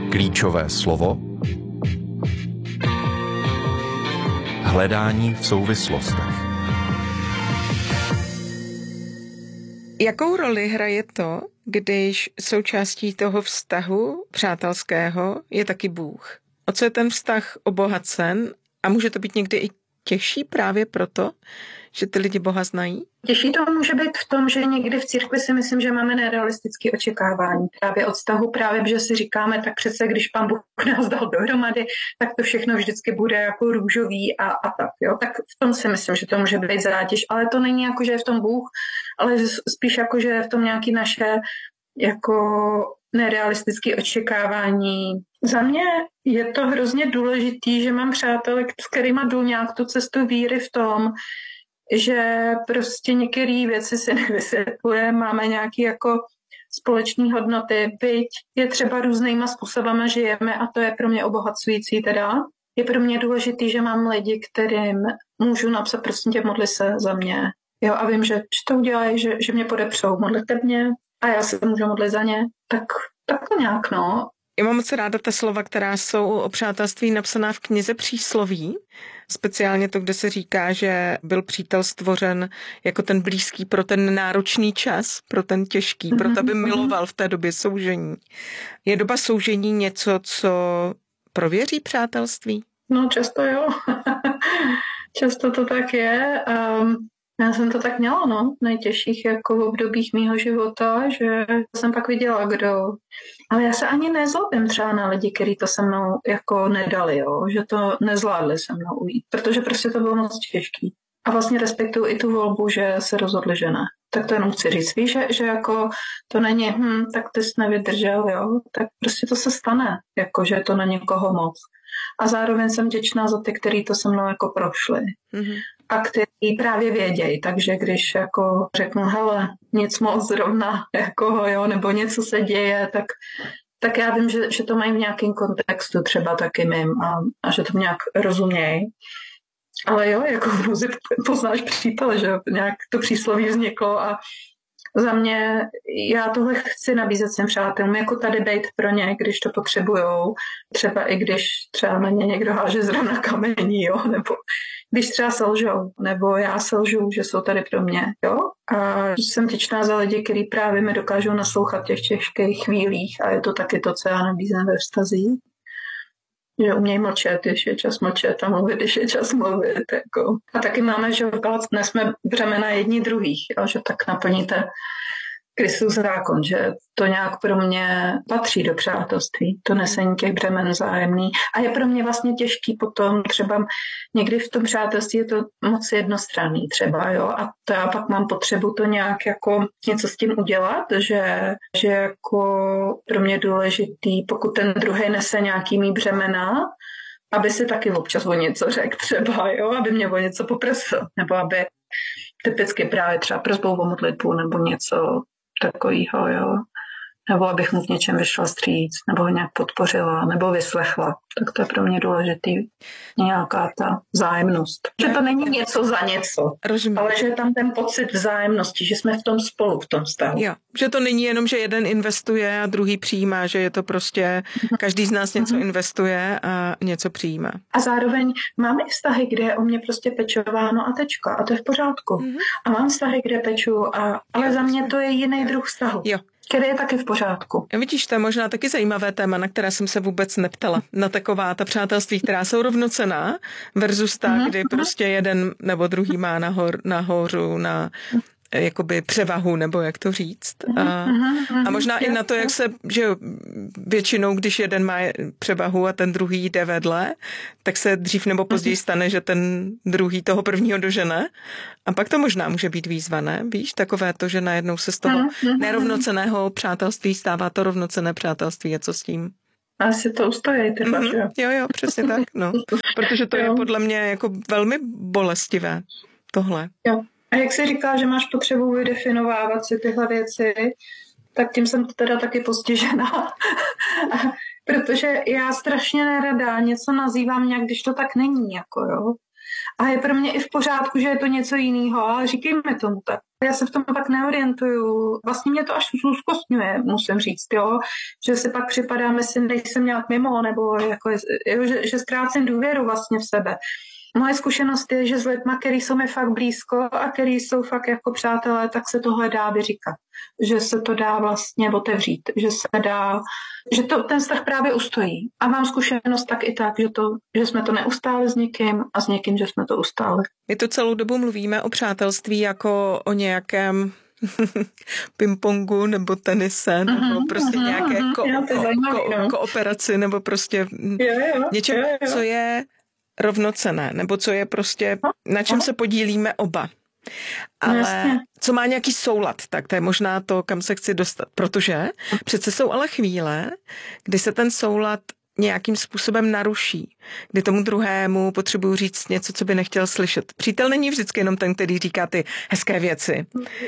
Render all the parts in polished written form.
Klíčové slovo hledání v souvislostech. Jakou roli hraje to, když součástí toho vztahu přátelského je taky Bůh? O co je ten vztah obohacen a může to být někdy i těžší právě proto, že ty lidi Boha znají? Těžší to může být v tom, že někdy v církvi si myslím, že máme nerealistické očekávání. Právě od vztahu, právě že si říkáme, tak přece, když Pán Bůh nás dal dohromady, tak to všechno vždycky bude jako růžový a tak. Jo? Tak v tom si myslím, že to může být zátěž, ale to není jako, že je v tom Bůh, ale spíš jako, že je v tom nějaké naše jako nerealistické očekávání. Za mě je to hrozně důležitý, že mám přátelé, s kterýma jdu nějak tu cestu víry v tom, že prostě některé věci si nevysvětluje, máme nějaké jako společné hodnoty, byť je třeba různýma způsobama žijeme a to je pro mě obohacující teda. Je pro mě důležitý, že mám lidi, kterým můžu napsat, prosím tě, modli se za mě. Jo, a vím, že to udělají, že mě podepřou, modlete mě a já se můžu modlit za ně. Tak to nějak, no. Já mám moc ráda ta slova, která jsou o přátelství napsaná v knize Přísloví. Speciálně to, kde se říká, že byl přítel stvořen jako ten blízký pro ten náročný čas, pro ten těžký, pro to, aby miloval v té době soužení. Je doba soužení něco, co prověří přátelství? No často jo. Často to tak je. Já jsem to tak měla, no, v nejtěžších jako obdobích mýho života, že jsem pak viděla, kdo. Ale já se ani nezlobím třeba na lidi, kteří to se mnou jako nedali, jo, že to nezvládli se mnou ujít, protože prostě to bylo moc těžký. A vlastně respektuju i tu volbu, že se rozhodli, že ne. Tak to jenom chci říct, víš, že jako to není, tak ty jsi nevydržel, jo, tak prostě to se stane, jako že je to na někoho moc. A zároveň jsem vděčná za ty, kteří to se mnou jako prošli. Mm-hmm. A kteří právě vědějí, takže když jako řeknu, hele, nic moc zrovna, jako jo, nebo něco se děje, tak já vím, že to mají v nějakém kontextu třeba taky mým a že to nějak rozumějí. Ale jo, jako v nouzi poznáš přítele, že nějak to přísloví vzniklo a za mě, já tohle chci nabízet svým přátelům, jako tady bejt pro ně, když to potřebujou, třeba i když třeba na ně někdo háže zrovna kamení, jo, nebo když třeba selžou, nebo já selžu, že jsou tady pro mě, jo. A jsem vděčná za lidi, kteří právě mi dokážou naslouchat v těch těžkých chvílích a je to taky to, co já nabízím ve vztazích. Že umějí mlčet, když je čas mlčet a mluvit, když je čas mluvit. Jako. A taky máme, že nesme břemena jedni druhých, jo, že tak naplníte Kristus zákon, že to nějak pro mě patří do přátelství, to nesení těch břemen vzájemný. A je pro mě vlastně těžký potom třeba někdy v tom přátelství je to moc jednostranný třeba, jo, a to já pak mám potřebu to nějak jako něco s tím udělat, že jako pro mě důležitý, pokud ten druhý nese nějaký mý břemena, aby si taky občas o něco řekl třeba, jo, aby mě o něco poprosil, nebo aby typicky právě třeba prosbou o modlitbu nebo něco takovýho, jo. Nebo abych mu v něčem vyšla vstříc, nebo ho nějak podpořila, nebo vyslechla. Tak to je pro mě důležitý. Nějaká ta vzájemnost. Že to není něco za něco, ale že je tam ten pocit vzájemnosti, že jsme v tom spolu, v tom vztahu. Jo, že to není jenom, že jeden investuje a druhý přijímá, že je to prostě, každý z nás něco investuje a něco přijímá. A zároveň máme vztahy, kde je o mě prostě pečováno a tečka a to je v pořádku. A mám vztahy, kde peču, ale za mě to je jiný druh vztahu. Jo. Který je taky v pořádku. Vidíš, to je možná taky zajímavé téma, na které jsem se vůbec neptala. Na taková ta přátelství, která jsou rovnocenná versus ta, kdy prostě jeden nebo druhý má nahoru na jakoby převahu, nebo jak to říct. A možná i na to, jak se, že většinou, když jeden má převahu a ten druhý jde vedle, tak se dřív nebo později stane, že ten druhý toho prvního dožene. A pak to možná může být výzva, ne? Víš, takové to, že najednou se z toho nerovnocenného přátelství stává to rovnocenné přátelství. A co s tím? Asi to ustojí, tyhle, že? Jo, přesně tak, no. Protože to je podle mě jako velmi bolestivé, tohle. Jo. A jak jsi říkala, že máš potřebu vydefinovávat si tyhle věci, tak tím jsem teda taky postižená. Protože já strašně nerada něco nazývám nějak, když to tak není, jako jo. A je pro mě i v pořádku, že je to něco jiného, ale říkejme tomu tak. Já se v tom pak neorientuju. Vlastně mě to až zúzkostňuje, musím říct, jo? Že si pak připadám, jestli nejsem nějak mimo, nebo jako, jo, že ztrácím důvěru vlastně v sebe. Moje zkušenost je, že s lidma, který jsou mi fakt blízko a který jsou fakt jako přátelé, tak se tohle dá vyříkat. Že se to dá vlastně otevřít, že se dá, že to ten vztah právě ustojí. A mám zkušenost tak i tak, že jsme to neustáli s někým a s někým, že jsme to ustáli. My tu celou dobu mluvíme o přátelství jako o nějakém pingpongu nebo tenise, nebo prostě nějaké kooperaci, nebo prostě něčem, co je rovnocenné, nebo co je prostě, na čem se podílíme oba. Ale co má nějaký soulad, tak to je možná to, kam se chci dostat. Protože přece jsou ale chvíle, kdy se ten soulad nějakým způsobem naruší, kdy tomu druhému potřebuju říct něco, co by nechtěl slyšet. Přítel není vždycky jenom ten, který říká ty hezké věci.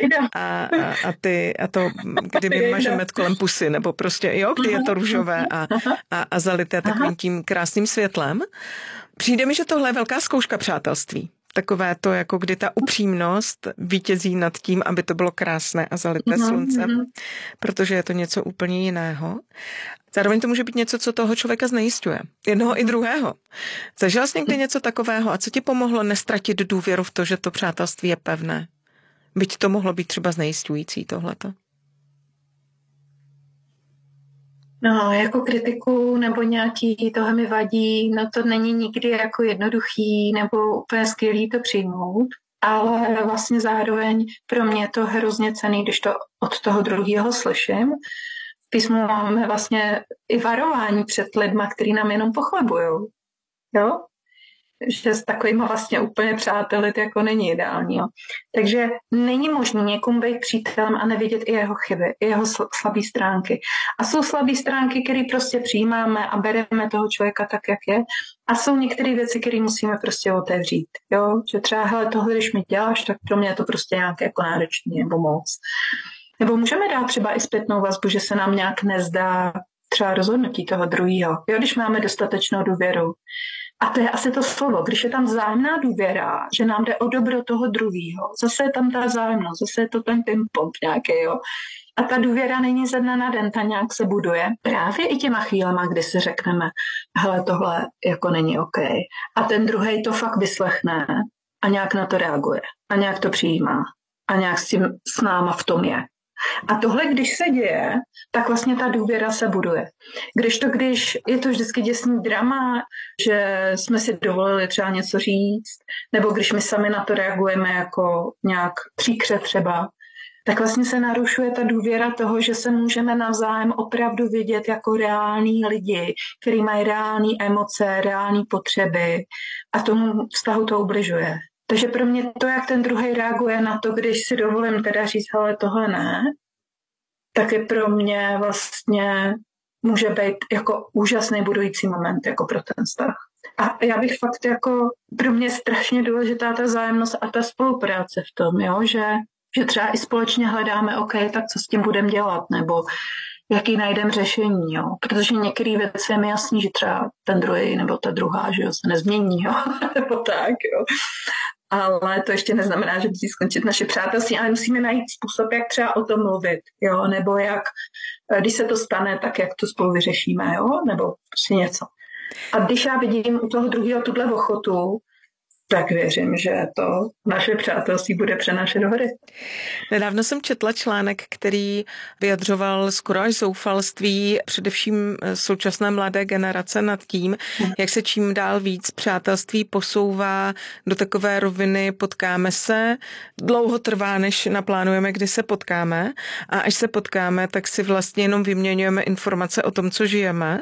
A to, kdy vymaže med kolem pusy, nebo prostě, jo, kdy je to růžové a zalité takovým tím krásným světlem. Přijde mi, že tohle je velká zkouška přátelství. Takové to, jako kdy ta upřímnost vítězí nad tím, aby to bylo krásné a zalité sluncem, protože je to něco úplně jiného. Zároveň to může být něco, co toho člověka znejisťuje. Jednoho i druhého. Zažila jsi někdy něco takového a co ti pomohlo nestratit důvěru v to, že to přátelství je pevné? Byť to mohlo být třeba znejisťující tohleto. No, jako kritiku nebo nějaký toho mi vadí, no to není nikdy jako jednoduchý nebo úplně skvělý to přijmout, ale vlastně zároveň pro mě je to hrozně cenný, když to od toho druhého slyším. V písmu máme vlastně i varování před lidma, který nám jenom pochlebujou. Jo? Že s takovýma vlastně úplně přáteli jako není ideální. Jo. Takže není možné někomu být přítelem a nevidět i jeho chyby, i jeho slabé stránky. A jsou slabé stránky, které prostě přijímáme a bereme toho člověka tak, jak je. A jsou některé věci, které musíme prostě otevřít. Jo. Že třeba, hele, tohle, když mi děláš, tak pro mě je to prostě nějaké jako náročný nebo moc. Nebo můžeme dát třeba i zpětnou vazbu, že se nám nějak nezdá třeba rozhodnutí toho druhého. Jo, když máme dostatečnou důvěru. A to je asi to slovo, když je tam vzájemná důvěra, že nám jde o dobro toho druhého. Zase je tam ta vzájemnost, zase je to ten ping-pong nějaký, jo. A ta důvěra není ze dne na den, ta nějak se buduje. Právě i těma chvílema, kdy si řekneme, hele, tohle jako není OK. A ten druhej to fakt vyslechne a nějak na to reaguje. A nějak to přijímá. A nějak s náma v tom je. A tohle, když se děje, tak vlastně ta důvěra se buduje. Když je to vždycky děsný drama, že jsme si dovolili třeba něco říct, nebo když my sami na to reagujeme jako nějak příkře třeba, tak vlastně se narušuje ta důvěra toho, že se můžeme navzájem opravdu vidět jako reální lidi, kteří mají reální emoce, reální potřeby a tomu vztahu to ubližuje. Takže pro mě to, jak ten druhý reaguje na to, když si dovolím teda říct, hele, tohle ne, tak je pro mě vlastně může být jako úžasný budující moment jako pro ten vztah. A já bych fakt jako, pro mě je strašně důležitá ta vzájemnost a ta spolupráce v tom, jo, že třeba i společně hledáme, OK, tak co s tím budeme dělat, nebo jaký najdeme řešení, jo. Protože některé věci je mi jasný, že třeba ten druhý nebo ta druhá, že jo, se nezmění, jo, nebo tak, jo. Ale to ještě neznamená, že musí skončit naše přátelství, ale musíme najít způsob, jak třeba o tom mluvit, jo, nebo jak, když se to stane, tak jak to spolu vyřešíme, jo, nebo prostě něco. A když já vidím u toho druhého tuhle ochotu, tak věřím, že to naše přátelství bude přenášet do hory. Nedávno jsem četla článek, který vyjadřoval skoro až zoufalství především současné mladé generace nad tím, jak se čím dál víc přátelství posouvá do takové roviny, potkáme se, dlouho trvá, než naplánujeme, kdy se potkáme a až se potkáme, tak si vlastně jenom vyměňujeme informace o tom, co žijeme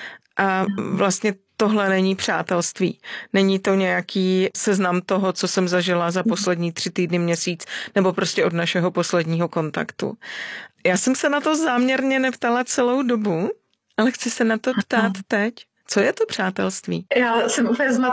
a vlastně tohle není přátelství. Není to nějaký seznam toho, co jsem zažila za poslední 3 týdny, měsíc, nebo prostě od našeho posledního kontaktu. Já jsem se na to záměrně neptala celou dobu, ale chci se na to ptát teď. Co je to přátelství? Já jsem úplně